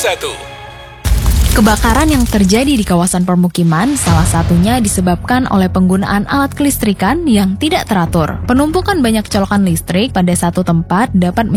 1. Kebakaran yang terjadi di kawasan permukiman salah satunya disebabkan oleh penggunaan alat kelistrikan yang tidak teratur. Penumpukan banyak colokan listrik pada satu tempat dapat